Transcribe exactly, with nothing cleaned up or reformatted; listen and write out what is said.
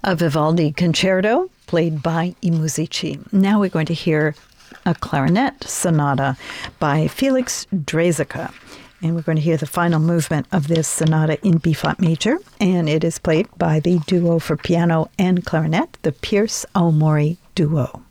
A Vivaldi concerto played by I Musici. Now we're going to hear a clarinet sonata by Felix Draeseke. And we're going to hear the final movement of this sonata in B flat major. And it is played by the duo for piano and clarinet, the Pierce Aomori Duo.